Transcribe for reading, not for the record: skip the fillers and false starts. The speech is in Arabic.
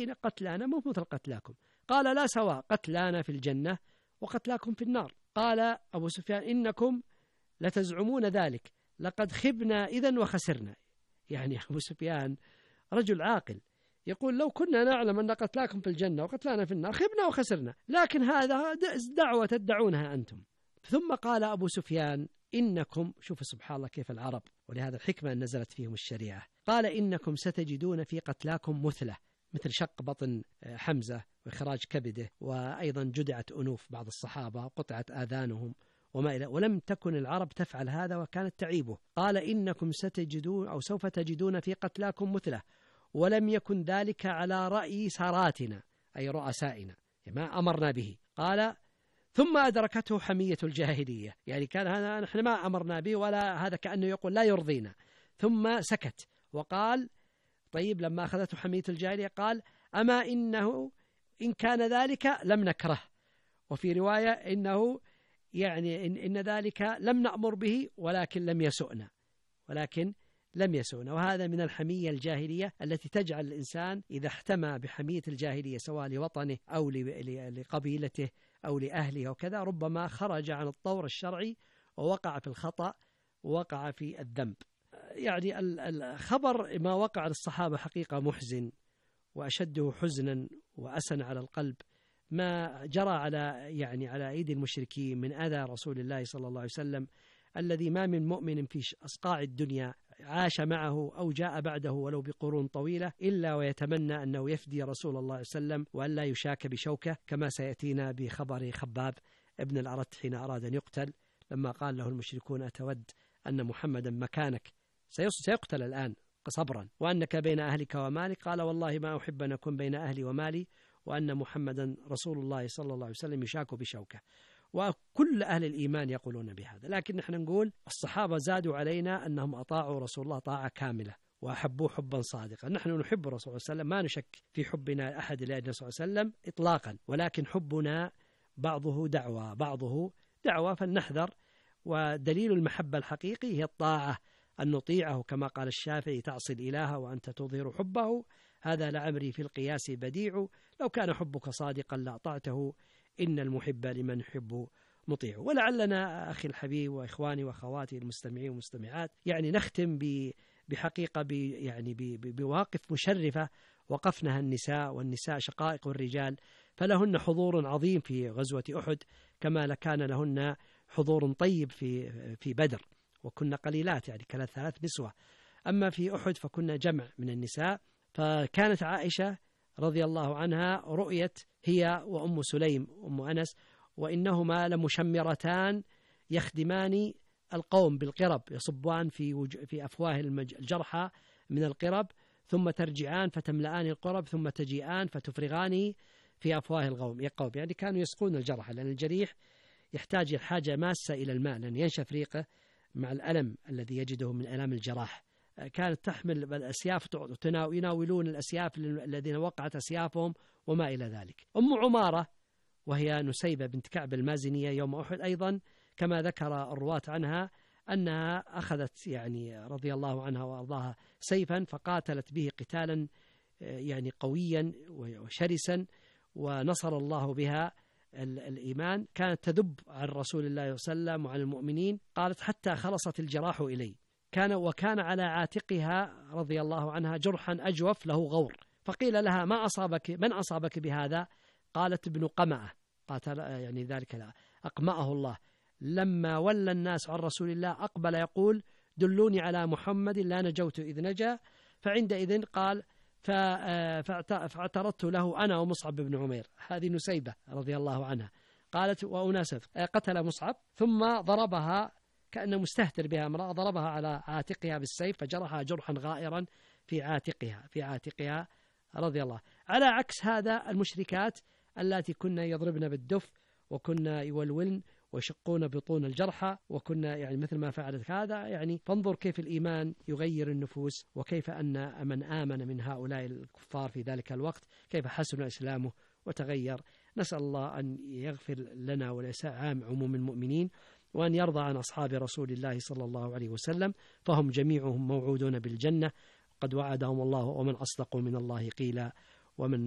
بين قتلانا مو مثل قتلاكم. قال لا سواء، قتلانا في الجنة وقتلاكم في النار. قال أبو سفيان إنكم لتزعمون ذلك، لقد خبنا إذن وخسرنا. يعني أبو سفيان رجل عاقل يقول لو كنا نعلم أن قتلاكم في الجنة وقتلانا في النار خبنا وخسرنا، لكن هذا دعوة تدعونها أنتم. ثم قال أبو سفيان إنكم، شوف سبحان الله كيف العرب، ولهذا الحكمة أن نزلت فيهم الشريعة، قال إنكم ستجدون في قتلاكم مثلة، مثل شق بطن حمزة وإخراج كبده، وأيضا جدعت أنوف بعض الصحابة وقطعت آذانهم وما إلى، ولم تكن العرب تفعل هذا وكانت تعيبه. قال إنكم ستجدون أو سوف تجدون في قتلاكم مثلة، ولم يكن ذلك على رأي ساراتنا أي رؤسائنا ما أمرنا به. قال ثم أدركته حمية الجاهلية، يعني كان هذا نحن ما أمرنا به، ولا هذا كأنه يقول لا يرضينا. ثم سكت وقال طيب لما أخذته حمية الجاهلية قال أما إنه إن كان ذلك لم نكره، وفي رواية إنه يعني إن ذلك لم نأمر به ولكن لم يسؤنا، وهذا من الحمية الجاهلية التي تجعل الإنسان إذا احتمى بحمية الجاهلية سواء لوطنه أو لقبيلته أو لأهله وكذا، ربما خرج عن الطور الشرعي ووقع في الخطأ ووقع في الذنب. يعني الخبر ما وقع للصحابة حقيقة محزن، وأشده حزنا وأسن على القلب ما جرى على أيدي المشركين من أذى رسول الله صلى الله عليه وسلم، الذي ما من مؤمن في أصقاع الدنيا عاش معه أو جاء بعده ولو بقرون طويلة إلا ويتمنى أنه يفدي رسول الله صلى الله عليه وسلم وأن لا يشاك بشوكة، كما سيأتينا بخبر خباب ابن الأرت حين أراد أن يقتل، لما قال له المشركون أتود أن محمدا مكانك سيقتل الآن صبرا وأنك بين أهلك ومالك، قال والله ما أحب أن أكون بين أهلي ومالي وأن محمدا رسول الله صلى الله عليه وسلم يشاك بشوكة. وكل أهل الإيمان يقولون بهذا، لكن نحن نقول الصحابة زادوا علينا أنهم أطاعوا رسول الله طاعة كاملة وأحبوه حبا صادقا. نحن نحب رسول الله صلى الله عليه وسلم، ما نشك في حبنا أحد لأجل صلى الله عليه وسلم إطلاقا، ولكن حبنا بعضه دعوة فلنحذر. ودليل المحبة الحقيقي هي الطاعة، أن نطيعه كما قال الشافعي تعصي الإله وأنت تظهر حبه، هذا لعمري في القياس بديع، لو كان حبك صادقا لأطعته إن المحب لمن يحب مطيع. ولعلنا أخي الحبيب وإخواني وأخواتي المستمعين والمستمعات يعني نختم بحقيقة بمواقف مشرفة وقفنها النساء، والنساء شقائق الرجال، فلهن حضور عظيم في غزوة أحد كما كان لهن حضور طيب في بدر، وكنا قليلات يعني كانت 3 نسوة، أما في أحد فكنا جمع من النساء. فكانت عائشة رضي الله عنها رؤيت هي وأم سليم أم أنس وإنهما لمشمرتان يخدمان القوم بالقرب، يصبان في أفواه الجرحى من القرب، ثم ترجعان فتملآن القرب، ثم تجيئان فتفرغان في أفواه القوم. يعني كانوا يسقون الجرحى، لأن الجريح يحتاج حاجة ماسة إلى الماء لأن ينشف ريقه مع الألم الذي يجده من ألام الجراح. كانت تحمل الأسياف، يناولون الأسياف الذين وقعت أسيافهم وما إلى ذلك. أم عمارة وهي نسيبة بنت كعب المازنية يوم أحد أيضا كما ذكر الرواة عنها أنها أخذت يعني رضي الله عنها وأرضاها سيفا فقاتلت به قتالا يعني قويا وشرسا، ونصر الله بها الإيمان. كانت تذب عن رسول الله صلى الله عليه وسلم وعن المؤمنين، قالت حتى خلصت الجراح إلي. وكان على عاتقها رضي الله عنها جرحا أجوف له غور، فقيل لها ما أصابك، من أصابك بهذا؟ قالت ابن قمأة، قاتل يعني ذلك لا أقمأه الله، لما ولى الناس عن رسول الله أقبل يقول دلوني على محمد لا نجوت إذ نجا، فعندئذ قال فاعترضت له أنا ومصعب بن عمير. هذه نسيبة رضي الله عنها قالت وأناسف قتل مصعب ثم ضربها كأنه مستهتر بها امرأة، ضربها على عاتقها بالسيف فجرحها جرحا غائرا في عاتقها رضي الله. على عكس هذا المشركات التي كنا يضربن بالدف وكنا يولولن ويشقون بطون الجرحى وكنا يعني مثل ما فعلت هذا. يعني فانظر كيف الإيمان يغير النفوس، وكيف أن من آمن من هؤلاء الكفار في ذلك الوقت كيف حسن إسلامه وتغير. نسأل الله أن يغفر لنا عموم المؤمنين، وأن يرضى عن أصحاب رسول الله صلى الله عليه وسلم، فهم جميعهم موعودون بالجنة قد وعدهم الله، ومن أصدق من الله قيلا ومن